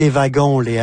Les wagons, les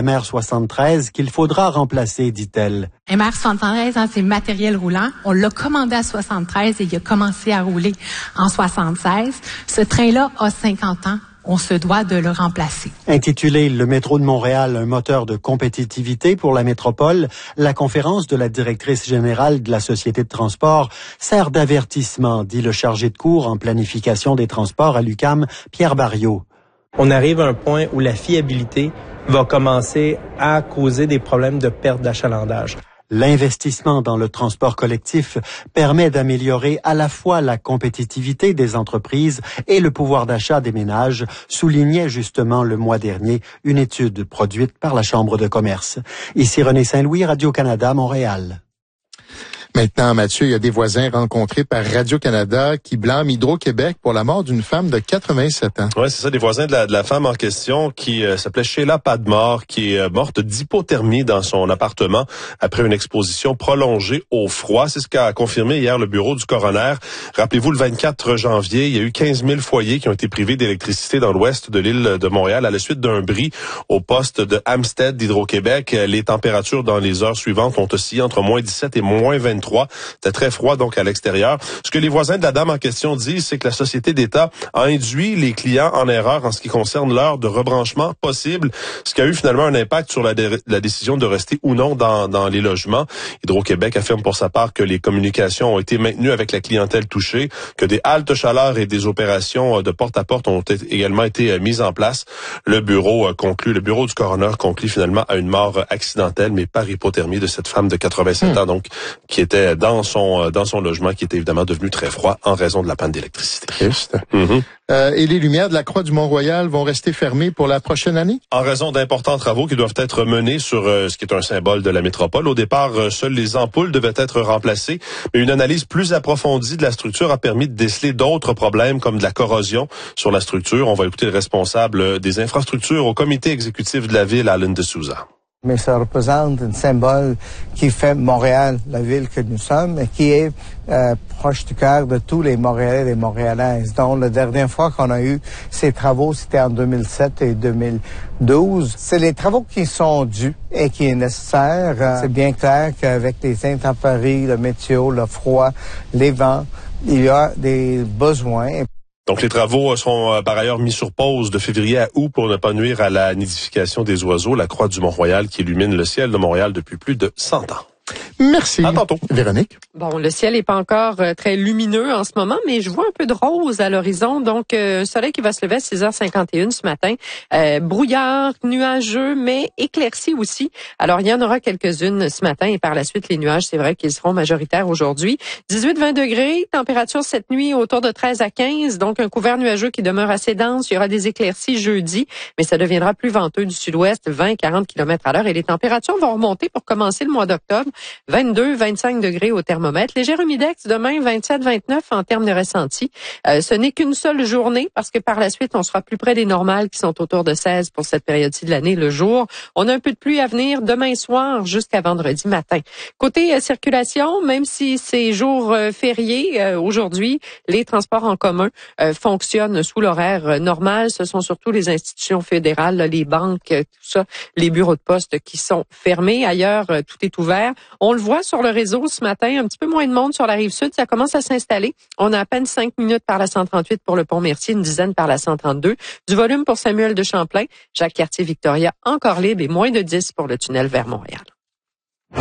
MR73, qu'il faudra remplacer, dit-elle. MR73, c'est matériel roulant. On l'a commandé à 73 et il a commencé à rouler en 76. Ce train-là a 50 ans. On se doit de le remplacer. Intitulé « Le métro de Montréal, un moteur de compétitivité pour la métropole », la conférence de la directrice générale de la Société de transport sert d'avertissement, dit le chargé de cours en planification des transports à l'UQAM, Pierre Barriot. On arrive à un point où la fiabilité va commencer à causer des problèmes de perte d'achalandage. L'investissement dans le transport collectif permet d'améliorer à la fois la compétitivité des entreprises et le pouvoir d'achat des ménages, soulignait justement le mois dernier une étude produite par la Chambre de commerce. Ici René Saint-Louis, Radio-Canada, Montréal. Maintenant, Mathieu, il y a des voisins rencontrés par Radio-Canada qui blâment Hydro-Québec pour la mort d'une femme de 87 ans. Oui, c'est ça, des voisins de la femme en question qui s'appelait Sheila Padmore, qui est morte d'hypothermie dans son appartement après une exposition prolongée au froid. C'est ce qu'a confirmé hier le bureau du coroner. Rappelez-vous, le 24 janvier, il y a eu 15 000 foyers qui ont été privés d'électricité dans l'ouest de l'île de Montréal à la suite d'un bris au poste de Hampstead d'Hydro-Québec. Les températures dans les heures suivantes ont oscillé entre moins 17 et moins 23. C'était très froid donc à l'extérieur. Ce que les voisins de la dame en question disent, c'est que la société d'État a induit les clients en erreur en ce qui concerne l'heure de rebranchement possible, ce qui a eu finalement un impact sur la décision de rester ou non dans les logements. Hydro-Québec affirme pour sa part que les communications ont été maintenues avec la clientèle touchée, que des haltes chaleur et des opérations de porte-à-porte ont également été mises en place. Le bureau du coroner conclut finalement à une mort accidentelle, mais par hypothermie de cette femme de 87 ans, donc, qui était dans son logement, qui était évidemment devenu très froid en raison de la panne d'électricité. Triste. Et les lumières de la Croix du Mont-Royal vont rester fermées pour la prochaine année? En raison d'importants travaux qui doivent être menés sur ce qui est un symbole de la métropole. Au départ, seules les ampoules devaient être remplacées, mais une analyse plus approfondie de la structure a permis de déceler d'autres problèmes comme de la corrosion sur la structure. On va écouter le responsable des infrastructures au comité exécutif de la ville, Alan de Souza. Mais ça représente un symbole qui fait Montréal, la ville que nous sommes, et qui est proche du cœur de tous les Montréalais et les Montréalaises. Donc, la dernière fois qu'on a eu ces travaux, c'était en 2007 et 2012. C'est les travaux qui sont dus et qui est nécessaire. C'est bien clair qu'avec les intempéries, le météo, le froid, les vents, il y a des besoins. Donc, les travaux seront par ailleurs mis sur pause de février à août pour ne pas nuire à la nidification des oiseaux, la croix du Mont-Royal qui illumine le ciel de Montréal depuis plus de 100 ans. Merci. À tantôt. Véronique. Bon, le ciel est pas encore très lumineux en ce moment, mais je vois un peu de rose à l'horizon. Donc, soleil qui va se lever à 6h51 ce matin. Brouillard, nuageux, mais éclairci aussi. Alors, il y en aura quelques-unes ce matin et par la suite, les nuages, c'est vrai qu'ils seront majoritaires aujourd'hui. 18-20 degrés, température cette nuit autour de 13 à 15. Donc, un couvert nuageux qui demeure assez dense. Il y aura des éclaircies jeudi, mais ça deviendra plus venteux du sud-ouest, 20-40 km/h. Et les températures vont remonter pour commencer le mois d'octobre. 22-25 degrés au thermomètre. Léger humidex demain, 27-29 en termes de ressenti. Ce n'est qu'une seule journée parce que par la suite, on sera plus près des normales qui sont autour de 16 pour cette période-ci de l'année, le jour. On a un peu de pluie à venir demain soir jusqu'à vendredi matin. Côté circulation, même si c'est jour férié, aujourd'hui, les transports en commun fonctionnent sous l'horaire normal. Ce sont surtout les institutions fédérales, les banques, tout ça, les bureaux de poste qui sont fermés. Ailleurs, tout est ouvert. On le voit sur le réseau ce matin, un petit peu moins de monde sur la Rive-Sud. Ça commence à s'installer. On a à peine 5 minutes par la 138 pour le Pont-Mercier, une dizaine par la 132. Du volume pour Samuel de Champlain, Jacques-Cartier-Victoria encore libre et moins de 10 pour le tunnel vers Montréal.